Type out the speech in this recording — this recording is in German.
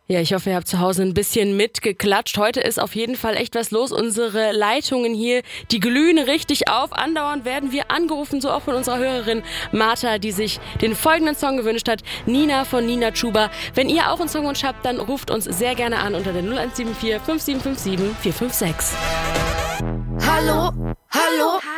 Ja, ich hoffe, ihr habt zu Hause ein bisschen mitgeklatscht. Heute ist auf jeden Fall echt was los. Unsere Leitungen hier, die glühen richtig auf. Andauernd werden wir angerufen, so auch von unserer Hörerin Martha, die sich den folgenden Song gewünscht hat. Nina von Nina Chuba. Wenn ihr auch einen Songwunsch habt, dann ruft uns sehr gerne an unter der 0174 5757 456. Hallo, hallo.